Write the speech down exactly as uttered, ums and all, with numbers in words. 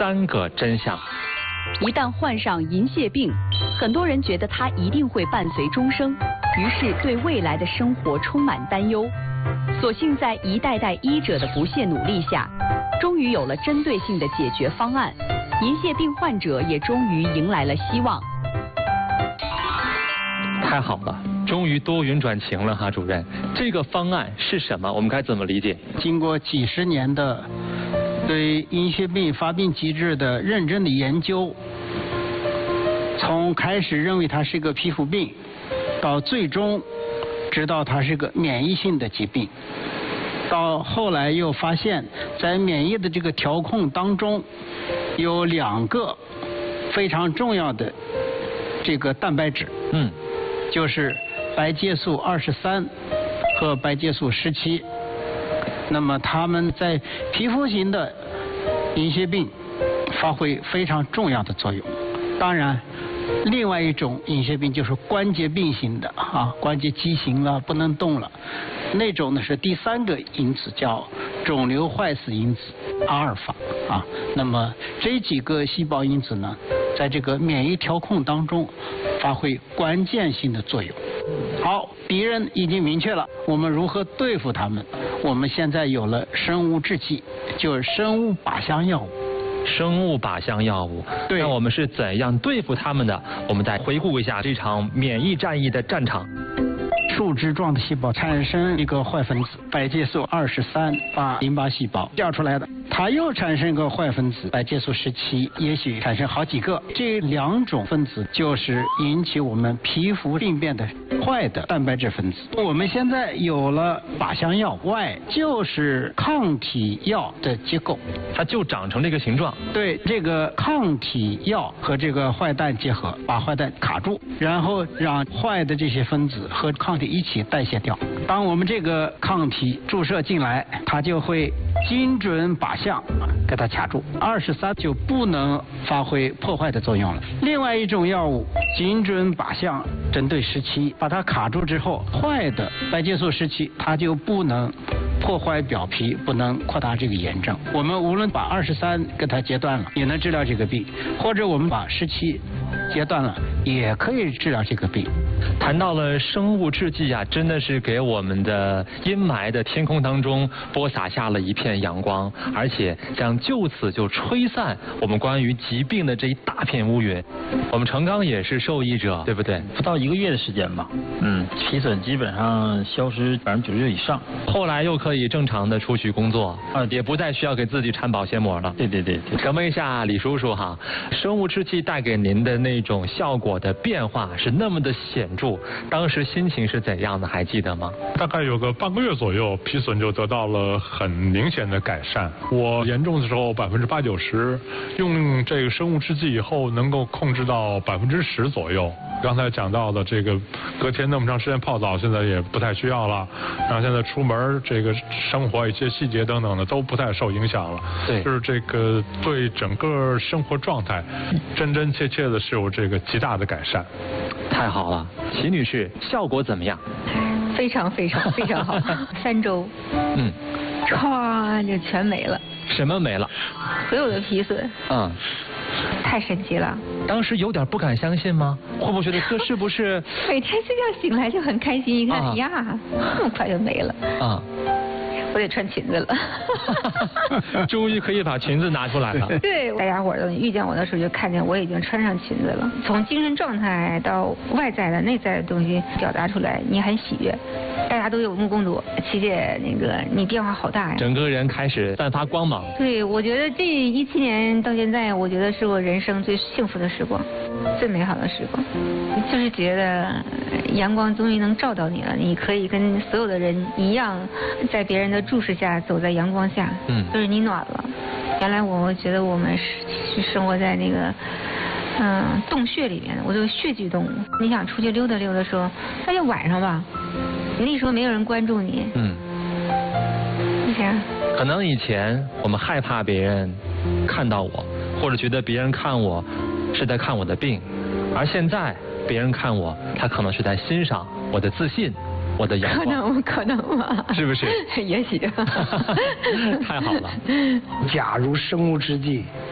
三个真相。 一旦患上银屑病，很多人觉得它一定会伴随终生，于是对未来的生活充满担忧。所幸在一代代医者的不懈努力下，终于有了针对性的解决方案，银屑病患者也终于迎来了希望。 太好了，终于多云转晴了哈，主任。这个方案是什么？我们该怎么理解？ 经过几十年的对银屑病发病机制的认真的研究，从开始认为它是一个皮肤病，到最终知道它是个免疫性的疾病，到后来又发现，在免疫的这个调控当中，有两个非常重要的这个蛋白质，嗯，就是白介素二十三和白介素十七。那么它们在皮肤型的银屑病发挥非常重要的作用。当然，另外一种银屑病就是关节病型的啊，关节畸形了，不能动了，那种呢是第三个因子，叫肿瘤坏死因子阿尔法啊。那么这几个细胞因子呢，在这个免疫调控当中发挥关键性的作用。好，敌人已经明确了，我们如何对付他们？我们现在有了生物制剂，就是生物靶向药物。 生物靶向药物，对，那我们是怎样对付他们的？我们再回顾一下这场免疫战役的战场。 树枝状的细胞产生一个坏分子白介素二十三，把淋巴细胞调出来的，它又产生一个坏分子白介素十七，也许产生好几个。这两种分子就是引起我们皮肤病变的坏的蛋白质分子。我们现在有了靶向药 Y， 就是抗体药的结构， 它就长成这个形状。 对，这个抗体药和这个坏蛋结合，把坏蛋卡住，然后让坏的这些分子和抗体一起代谢掉。当我们这个抗体注射进来，它就会精准靶向给它卡住，二十三就不能发挥破坏的作用了。另外一种药物精准靶向针对十七，把它卡住之后，坏的白介素十七它就不能破坏表皮，不能扩大这个炎症。我们无论把二十三给它截断了，也能治疗这个病，或者我们把十七截断了，也可以治疗这个病。 谈到了生物制剂啊，真的是给我们的阴霾的天空当中播撒下了一片阳光，而且将就此就吹散我们关于疾病的这一大片乌云。我们程刚也是受益者，对不对？ 不到一个月的时间吧，嗯，皮疹基本上消失百分之九十九以上。 后来又可以正常的出去工作，啊，也不再需要给自己缠保鲜膜了。 对对对对。 请问一下李叔叔哈，生物制剂带给您的那种效果的变化是那么的显著，当时心情是怎样的？还记得吗？ 大概有个半个月左右，皮损就得到了很明显的改善。我严重的时候百分之八九十，用这个生物制剂以后能够控制到百分之十左右。刚才讲到的这个隔天那么长时间泡澡，现在也不太需要了。然后现在出门这个生活一些细节等等的都不太受影响了。 对， 就是这个对整个生活状态真真切切的是有这个极大的改善。 太好了，齐女士，效果怎么样？ 非常非常非常好，三周， 嗯， 唰就全没了。 什么没了？ 所有的皮损。 嗯。 太神奇了！ 当时有点不敢相信吗？会不会觉得这是不是？ 每天睡觉醒来就很开心，一看，哎、啊、呀，这么快就没了。啊。我得穿裙子了。 终于可以把裙子拿出来了。 对，大家伙都遇见我的时候就看见我已经穿上裙子了。从精神状态到外在的、内在的东西表达出来，你很喜悦，大家都有目共睹。琪姐，那个你变化好大呀！ 整个人开始散发光芒。 对，我觉得这一七年到现在，我觉得是我人生最幸福的时光，最美好的时光。就是觉得阳光终于能照到你了，你可以跟所有的人一样，在别人的注视下走在阳光下，嗯，就是你暖了。原来我觉得我们是是生活在那个嗯洞穴里面的，我就是血居动物。你想出去溜达溜达的时候，那就晚上吧，那时候没有人关注你，嗯，你想， 可能以前我们害怕别人看到我，或者觉得别人看我是在看我的病，而现在别人看我，他可能是在欣赏我的自信。我的阳光， 可能可能吧， 是不是？ 也许。 太好了。 假如生物制剂